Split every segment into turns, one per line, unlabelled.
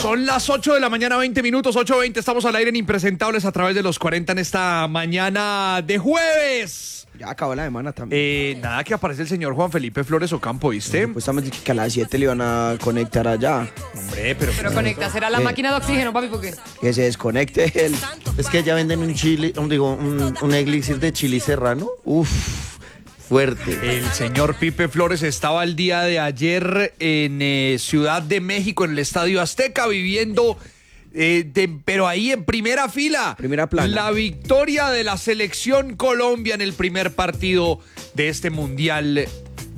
Son las 8 de la mañana, 20 minutos, 8:20. Estamos al aire en Impresentables a través de los 40 en esta mañana de jueves.
Ya acabó la semana también.
Nada que aparece el señor Juan Felipe Flores Ocampo, ¿viste?
Supuestamente que a las 7 le iban a conectar allá.
Hombre, pero
conecta, será la máquina de oxígeno, papi, ¿por qué?
Que se desconecte él.
Es que ya venden un elixir de chili serrano. Uf, fuerte.
el señor Pipe Flores estaba el día de ayer en Ciudad de México, en el Estadio Azteca, viviendo, pero ahí en primera fila.
Primera plana.
La victoria de la selección Colombia en el primer partido de este Mundial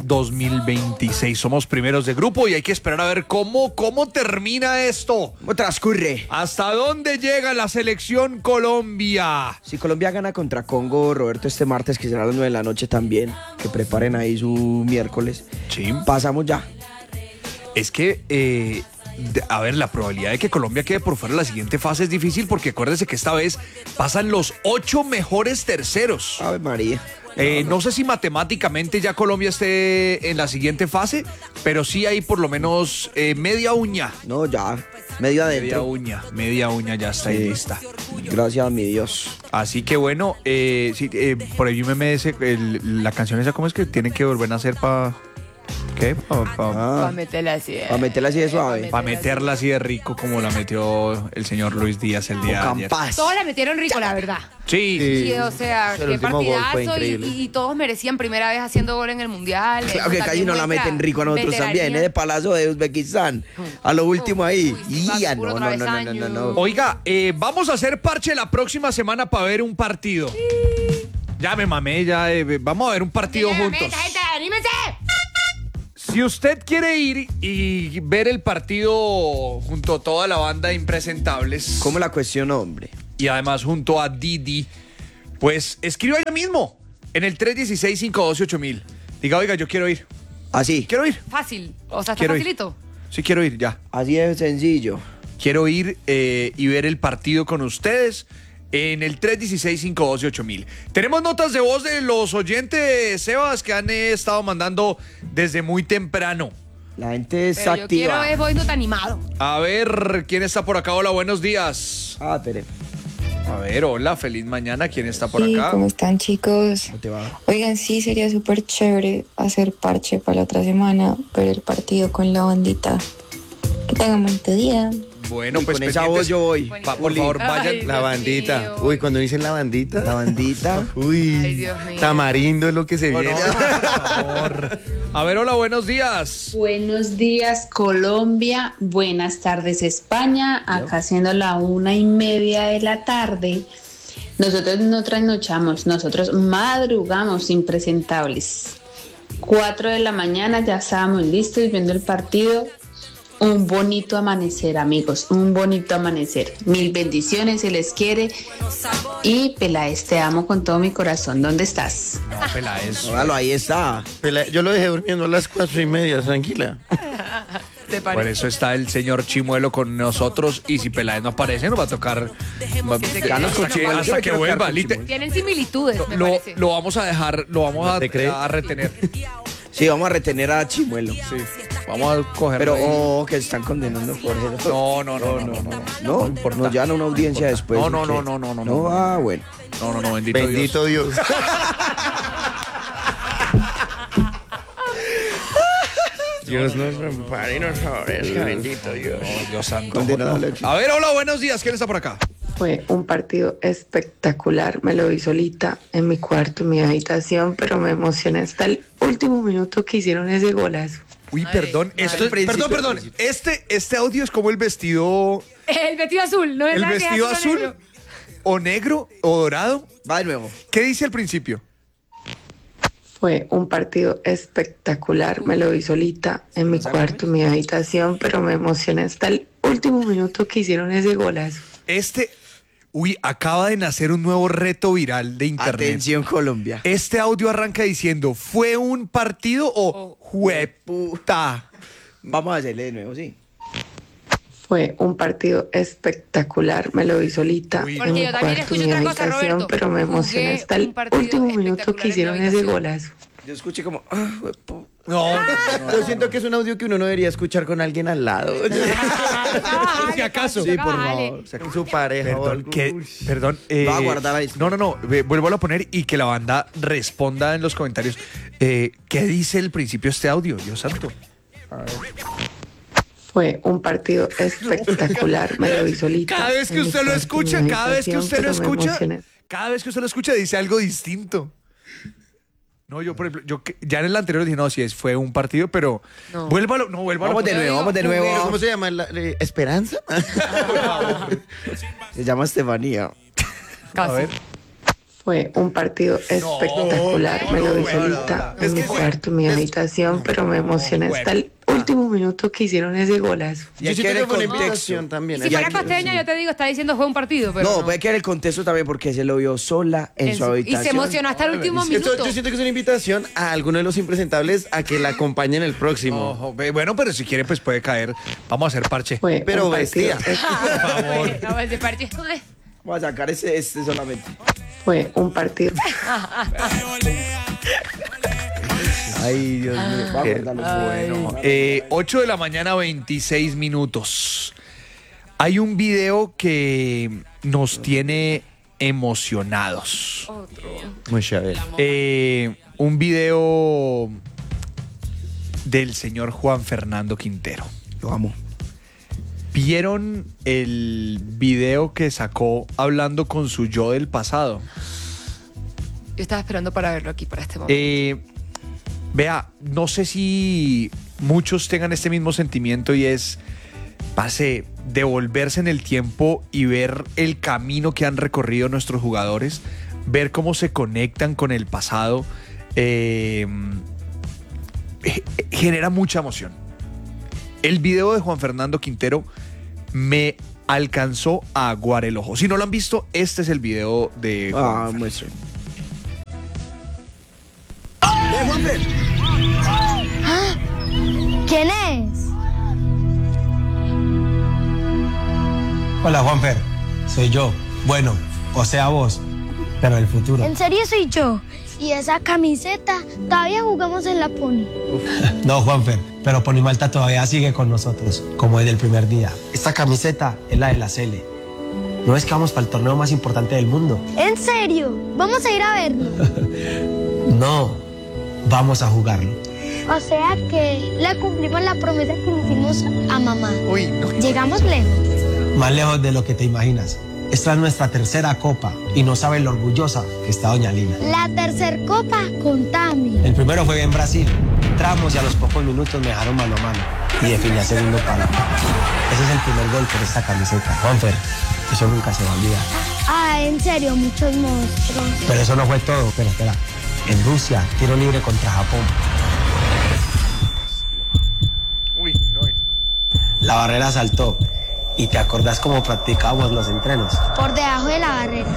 2026. Somos primeros de grupo y hay que esperar a ver cómo termina esto.
¿Cómo transcurre?
¿Hasta dónde llega la selección Colombia?
Si Colombia gana contra Congo, Roberto, este martes, que será a las 9 de la noche también, que preparen ahí su miércoles.
Sí.
Pasamos ya.
Es que, a ver, la probabilidad de que Colombia quede por fuera de la siguiente fase es difícil porque acuérdese que esta vez pasan los 8 mejores terceros.
Ave María.
No sé si matemáticamente ya Colombia esté en la siguiente fase, pero sí hay por lo menos media uña.
No, ya. Medio adentro.
Media uña ya está ahí lista.
Gracias a mi Dios.
Así que bueno, sí, por ahí me merece la canción esa, ¿cómo es que tienen que volver a hacer para... ¿Qué?
Para meterla así.
Para meterla así de suave.
Para meterla así de rico como la metió el señor Luis Díaz el día de ayer.
Todos la metieron rico, la verdad.
Sí.
Sí, o sea,
El
qué
último gol fue
partidazo
increíble.
y todos merecían primera vez haciendo gol en el Mundial.
Claro que
Eso
casi
también
no la
muestra
meten rico a nosotros
veteranía.
también, de palazo de Uzbekistán. A lo último ahí.
Uy, sí,
Ya,
puro
no.
travesaño.
Oiga, vamos a hacer parche la próxima semana para ver un partido. Ya me mamé, ya vamos a ver un partido juntos.
Gente, ¡anímense!
Si usted quiere ir y ver el partido junto a toda la banda de Impresentables
¿Cómo la cuestionó, hombre?
y además junto a Didi, pues escriba ya mismo en el 316-512-8000. Diga, oiga, yo quiero ir.
Así.
Quiero ir.
Fácil, o sea, está
Quiero ir.
facilito.
Sí, quiero ir, ya.
Así de sencillo.
Quiero ir y ver el partido con ustedes en el 316-512-8000. Tenemos notas de voz de los oyentes, Sebas, que han estado mandando desde muy temprano.
La gente es
Pero yo quiero
activa.
es Boinut animado.
A ver, ¿quién está por acá? Hola, buenos días.
Ah, espere.
A ver, hola, feliz mañana. ¿Quién está por
Sí,
acá?
¿cómo están, chicos?
¿Cómo te va?
Oigan, sí, sería súper chévere hacer parche para la otra semana, ver el partido con la bandita. Que tengan buen día.
Bueno,
Uy,
pues
con esa
pendientes.
voz yo voy.
Por favor, vayan.
Ay,
La
Dios
bandita.
mío.
Uy, cuando dicen la bandita.
La bandita.
Uy,
Ay, Dios mío.
tamarindo es lo que se viene.
Por favor. A ver, hola, buenos días.
Buenos días Colombia, buenas tardes España, acá siendo la 1:30 de la tarde. Nosotros no trasnochamos, nosotros madrugamos Impresentables. 4 de la mañana ya estábamos listos viendo el partido. Un bonito amanecer, amigos, un bonito amanecer. Mil bendiciones, se les quiere. Y Peláez, te amo con todo mi corazón. ¿Dónde estás?
No, Peláez.
Óralo, ahí está.
Yo lo dejé durmiendo a las 4:30, tranquila.
¿Te
Por
parece?
eso está el señor Chimuelo con nosotros y si Peláez no aparece nos va a tocar
quede.
hasta que vuelva.
Tienen similitudes, me
Lo
parece.
vamos a dejar, lo vamos
¿Te crees?
a retener.
Sí, vamos a retener a Chimuelo.
Sí, vamos a coger.
Pero, que están condenando por eso.
No importa.
Nos llevan a una audiencia después.
No,
¿o qué?
no.
Ah, bueno.
No, bendito Dios.
Bendito Dios. Dios nos ampare y nos favorezca, bendito Dios.
Oh, Dios santo.
Condenado al éxito.
A ver, hola, buenos días. ¿Quién está por acá?
Fue un partido espectacular, me lo vi solita en mi cuarto, en mi habitación, pero me emocioné hasta el último minuto que hicieron ese golazo.
Uy, perdón. Esto es,
Príncipe,
perdón.
príncipe.
Este audio es como el vestido.
El vestido azul, ¿no es
El
la que
vestido
hace
azul
negro?
o negro o dorado.
Va de nuevo.
¿Qué dice al principio?
Fue un partido espectacular, me lo vi solita en mi cuarto, en mi habitación, pero me emocioné hasta el último minuto que hicieron ese golazo.
Acaba de nacer un nuevo reto viral de internet.
Atención, Colombia.
Este audio arranca diciendo, ¿fue un partido o jueputa?
Vamos a hacerle de nuevo, sí.
Fue un partido espectacular, me lo vi solita
Uy.
en
Porque
mi
yo también
cuarto, en
escucho
mi
otra cosa,
habitación,
Roberto.
pero me emocioné
Jugué
hasta
un
el
partido
último minuto
espectacular
que
en mi
hicieron ese
habitación.
golazo.
Yo escuché como...
No,
Yo siento que es un audio que uno no debería escuchar con alguien al lado.
si acaso.
Sí, por
Vale.
favor.
Con su pareja o
Perdón,
algo.
perdón.
Va a guardar ahí.
No. Vuelvo a poner y que la banda responda en los comentarios. ¿Qué dice el principio de este audio, Dios santo?
Fue un partido espectacular, me lo vi solita.
Cada vez que
en mi
usted lo
cuarto,
escucha,
en mi
cada vez que
habitación,
usted lo
pero me
escucha,
emocioné.
cada vez que usted lo escucha dice algo distinto. No, yo por ejemplo, ya en el anterior dije, no, sí, fue un partido, pero
No.
vuélvalo a
Vamos de
poner.
nuevo, vamos de nuevo.
¿Cómo se llama? ¿Esperanza?
Se llama Estefanía.
Casi.
A ver.
Fue un partido espectacular, me lo vi
bueno,
solita
es
en mi
que-
cuarto, en mi habitación, pero me emocioné hasta el último minuto que hicieron ese golazo.
Y hay
Yo
que ver
siento
el
que fue una
contexto.
invitación también.
Si fuera costeño, yo te digo, está diciendo fue un partido, pero.
No, puede que ver el contexto también porque se lo vio sola en su
Y
habitación.
se emocionó hasta el último
Esto,
minuto.
yo siento que es una invitación a alguno de los impresentables a que la acompañen el próximo.
Ojo, bueno, pero si quiere, pues puede caer. Vamos a hacer parche.
Fue
Pero
un partido
bestia.
No, ese parche.
Vamos a sacar este solamente.
Fue un partido.
Ay, Dios mío. Vamos a guardarlo.
Bueno, 8 de la mañana, 26 minutos. Hay un video que nos tiene emocionados.
Muy chévere.
Un video del señor Juan Fernando Quintero.
Lo amo.
¿Vieron el video que sacó hablando con su yo del pasado?
Yo estaba esperando para verlo aquí, para este momento.
Vea, no sé si muchos tengan este mismo sentimiento y es, parce, devolverse en el tiempo y ver el camino que han recorrido nuestros jugadores, ver cómo se conectan con el pasado, genera mucha emoción. El video de Juan Fernando Quintero me alcanzó a aguar el ojo. Si no lo han visto, este es el video de Juan Fernando.
Muestre.
¿Quién es?
Hola Juanfer, soy yo. Bueno, o sea vos, pero el futuro.
¿En serio soy yo? ¿Y esa camiseta? Todavía jugamos en la Pony.
No Juanfer, pero Ponimalta todavía sigue con nosotros, como desde el primer día. Esta camiseta es la de la Cele. ¿No es que vamos para el torneo más importante del mundo?
¿En serio? Vamos a ir a verlo.
No, vamos a jugarlo.
O sea que le cumplimos la promesa que le hicimos a mamá.
Uy, no.
Llegamos lejos.
Más lejos de lo que te imaginas. Esta es nuestra tercera copa y no sabes lo orgullosa que está doña Lina.
La tercer copa, contame.
El primero fue en Brasil. Entramos y a los pocos minutos me dejaron mano a mano y definí a segundo palo. Ese es el primer gol por esta camiseta. Juanfer, eso nunca se va a olvidar.
Ah, en serio, muchos monstruos.
Pero eso no fue todo. Espera. En Rusia, tiro libre contra Japón.
Uy, no.
La barrera saltó. ¿Y te acordás cómo practicábamos los entrenos?
Por debajo de la barrera.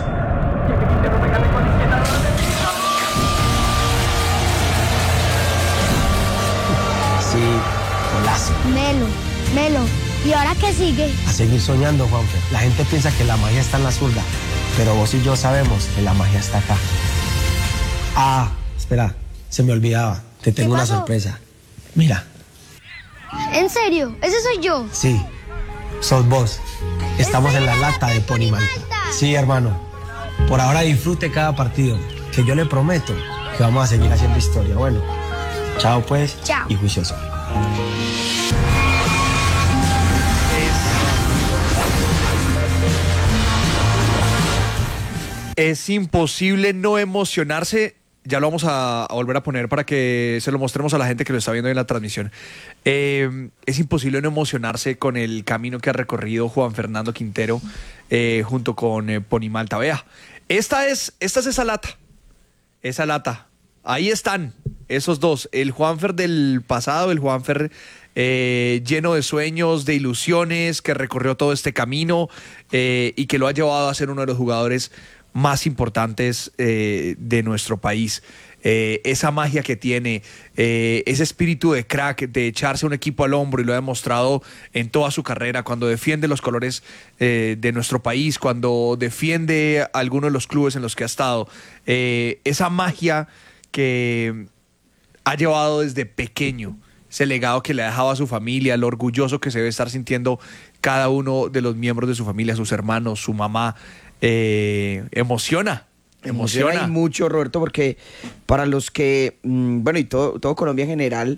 Sí, golazo.
Melo. ¿Y ahora qué sigue?
A seguir soñando, Juanfer. La gente piensa que la magia está en la zurda, pero vos y yo sabemos que la magia está acá. Ah, espera, se me olvidaba. Te tengo una
pasó?
sorpresa. Mira,
¿En serio? ¿Ese soy yo?
sí, sos vos. Estamos en la lata de Ponimalta. Sí, hermano. Por ahora disfrute cada partido, que yo le prometo que vamos a seguir haciendo historia. Bueno, chao pues.
Chao.
Y juicioso.
Es imposible no emocionarse. Ya lo vamos a volver a poner para que se lo mostremos a la gente que lo está viendo en la transmisión. Es imposible no emocionarse con el camino que ha recorrido Juan Fernando Quintero junto con Ponimalta. Vea, esta es esa lata. Esa lata. Ahí están esos dos. El Juanfer del pasado, el Juanfer lleno de sueños, de ilusiones, que recorrió todo este camino y que lo ha llevado a ser uno de los jugadores más importantes de nuestro país. Esa magia que tiene, ese espíritu de crack, de echarse un equipo al hombro, y lo ha demostrado en toda su carrera, cuando defiende los colores de nuestro país, cuando defiende algunos de los clubes en los que ha estado. Esa magia que ha llevado desde pequeño, ese legado que le ha dejado a su familia, lo orgulloso que se debe estar sintiendo cada uno de los miembros de su familia, sus hermanos, su mamá. Emociona
y mucho, Roberto, porque para los que, bueno, y todo Colombia en general,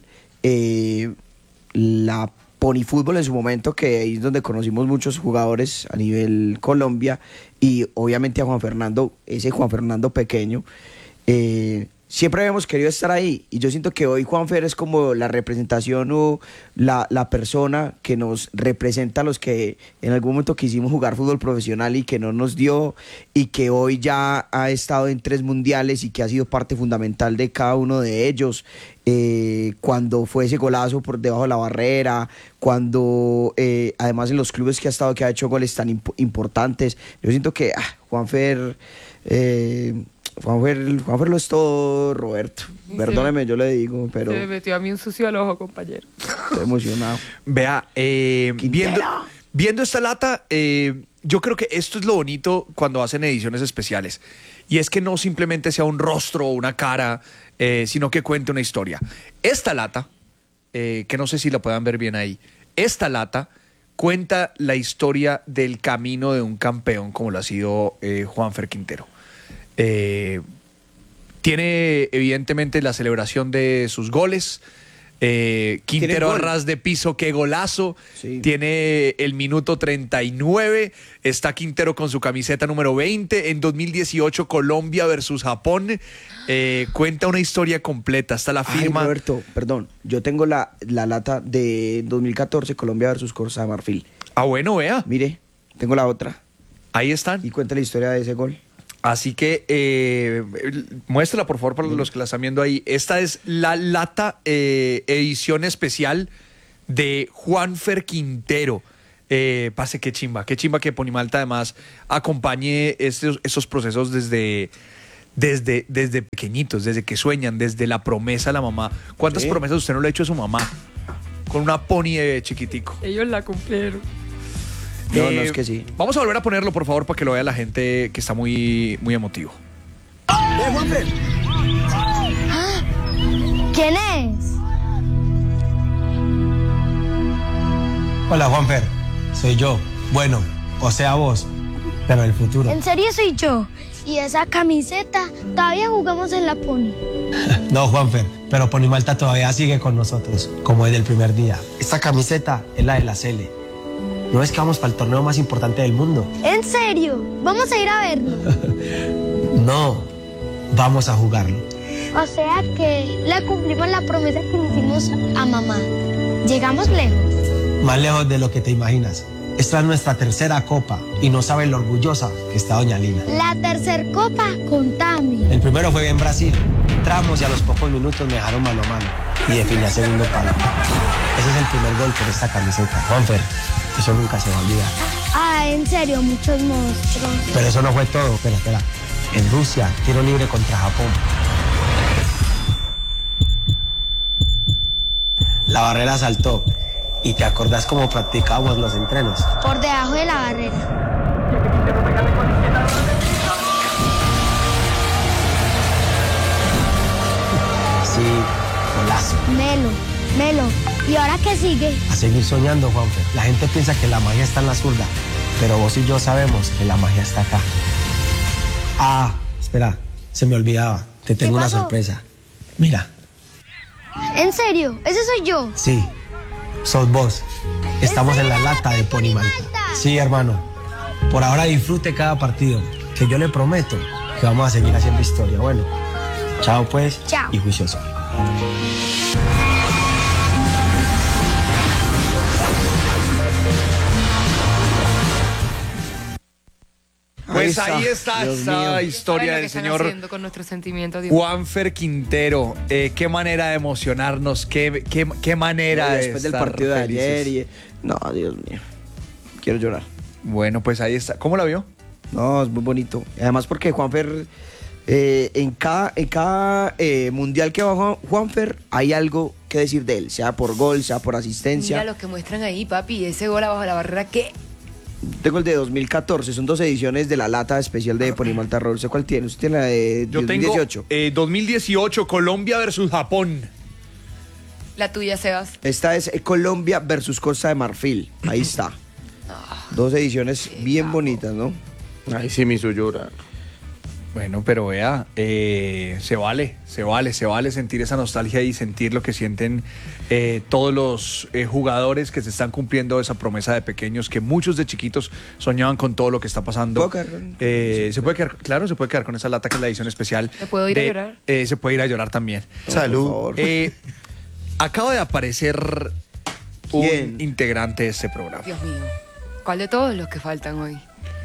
la ponifútbol en su momento, que ahí es donde conocimos muchos jugadores a nivel Colombia, y obviamente a Juan Fernando, ese Juan Fernando pequeño, siempre habíamos querido estar ahí, y yo siento que hoy Juanfer es como la representación o la persona que nos representa a los que en algún momento quisimos jugar fútbol profesional y que no nos dio, y que hoy ya ha estado en 3 mundiales y que ha sido parte fundamental de cada uno de ellos. Cuando fue ese golazo por debajo de la barrera, cuando además en los clubes que ha estado, que ha hecho goles tan importantes. Yo siento que Juanfer lo es todo, Roberto. Perdóneme, yo le digo, pero
Se me metió a mí un sucio al ojo, compañero.
estoy emocionado.
Vea, viendo esta lata, yo creo que esto es lo bonito cuando hacen ediciones especiales. Y es que no simplemente sea un rostro o una cara, sino que cuente una historia. Esta lata, que no sé si la puedan ver bien ahí, esta lata cuenta la historia del camino de un campeón como lo ha sido Juanfer Quintero. Tiene evidentemente la celebración de sus goles. Quintero a ras de piso, qué golazo.
Sí.
Tiene el minuto 39. Está Quintero con su camiseta número 20. En 2018, Colombia versus Japón. Cuenta una historia completa. Está la firma.
Ay, Roberto, perdón. Yo tengo la lata de 2014, Colombia versus Costa de Marfil.
Ah, bueno, vea.
Mire, tengo la otra.
Ahí están.
Y cuenta la historia de ese gol.
Así que muéstrala por favor para los que la están viendo ahí. Esta es la lata edición especial de Juanfer Quintero. Pase, qué chimba que Ponimalta además acompañe esos procesos desde pequeñitos, desde que sueñan, desde la promesa de la mamá. ¿Cuántas promesas usted no le ha hecho a su mamá? Con una pony de chiquitico.
Ellos la cumplieron.
No, es que sí.
Vamos a volver a ponerlo, por favor, para que lo vea la gente, que está muy, muy emotivo.
Juanfer!
¿Quién es?
Hola, Juanfer. Soy yo. Bueno, o sea vos, pero el futuro.
¿En serio soy yo? ¿Y esa camiseta? Todavía jugamos en la Pony.
No, Juanfer, pero Ponimalta todavía sigue con nosotros, como desde el primer día. Esta camiseta es la de la Cele. ¿No es que vamos para el torneo más importante del mundo?
¿En serio? ¿Vamos a ir a verlo?
No, vamos a jugarlo.
O sea que le cumplimos la promesa que le hicimos a mamá. Llegamos lejos.
Más lejos de lo que te imaginas. Esta es nuestra tercera copa y no sabes lo orgullosa que está doña Lina.
La tercer copa, contame.
El primero fue en Brasil. Entramos y a los pocos minutos me dejaron mano a mano y definí el segundo palo. Ese es el primer gol por esta camiseta. Juanfer, eso nunca se va a olvidar.
Ah, en serio, muchos monstruos.
Pero eso no fue todo. Espera. En Rusia, tiro libre contra Japón. La barrera saltó. ¿Y te acordás cómo practicábamos los entrenos?
Por debajo de la barrera.
Sí, golazo.
Melo. ¿Y ahora qué sigue?
A seguir soñando, Juanfer. La gente piensa que la magia está en la zurda, pero vos y yo sabemos que la magia está acá. Ah, espera, se me olvidaba. Te tengo una sorpresa. Mira.
¿En serio? ¿Ese soy yo?
Sí, sos vos. Estamos en la lata de Ponimalta. Sí, hermano. Por ahora disfrute cada partido, que yo le prometo que vamos a seguir haciendo historia. Bueno, chao pues.
Chao.
Y juicioso.
Pues ahí está
Dios
esa
mío.
historia del señor
Con nuestros sentimientos.
Juanfer Quintero. Qué manera de emocionarnos, qué manera de
Después del
estar
partido de
felices.
ayer. No, Dios mío. Quiero llorar.
Bueno, pues ahí está. ¿Cómo la vio?
No, es muy bonito. Además porque Juanfer, en cada mundial que va Juanfer, hay algo que decir de él, sea por gol, sea por asistencia.
Mira lo que muestran ahí, papi. Ese gol abajo de la barrera, ¿qué?
Tengo el de 2014, son 2 ediciones de la lata especial de Ponimalta. ¿Usted cuál tiene? ¿Usted tiene la de
Yo
2018?
tengo 2018, Colombia versus Japón.
La tuya, Sebas.
Esta es Colombia versus Costa de Marfil. Ahí está. Dos ediciones bien bonitas, ¿no?
Ay, sí me hizo llorar.
Bueno, pero vea, se vale sentir esa nostalgia y sentir lo que sienten todos los jugadores que se están cumpliendo esa promesa de pequeños, que muchos de chiquitos soñaban con todo lo que está pasando.
¿Puedo quedar?
Se puede quedar, claro, se puede quedar con esa lata que es la edición especial.
¿Me puedo ir a llorar?
Se puede ir a llorar también.
Salud.
Por favor.
Acaba de aparecer
¿Quién?
un integrante de este programa.
Dios mío. ¿Cuál de todos los que faltan hoy?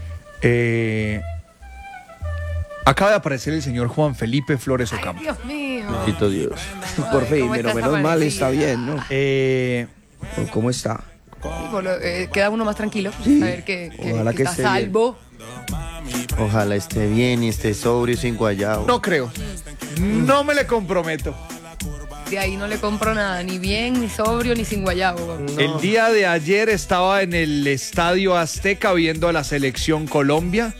Acaba de aparecer el señor Juan Felipe Flores
Ay,
Ocampo.
Dios mío.
Bendito Dios.
Por fin,
¿cómo
pero
estás,
menos mal
amanecida?
está bien, ¿no? ¿Cómo está?
Queda uno más tranquilo.
Sí.
A ver que
Ojalá que
está
esté bien.
salvo.
Ojalá esté bien y esté sobrio y sin guayabo.
No creo. No me le comprometo.
De ahí no le compro nada, ni bien, ni sobrio, ni sin guayabo.
El día de ayer estaba en el Estadio Azteca viendo a la selección Colombia.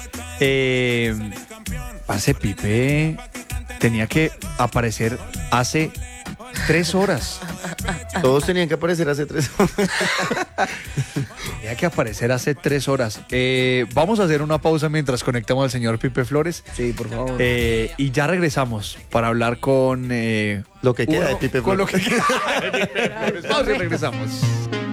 Hace Pipe tenía que aparecer hace 3 horas.
Todos tenían que aparecer hace 3 horas.
Tenía que aparecer hace 3 horas. Vamos a hacer una pausa mientras conectamos al señor Pipe Flores.
Sí, por favor.
Y ya regresamos para hablar con
Lo que queda de Pipe
con lo
Flores.
que queda de Pipe Flores. Pausa y regresamos.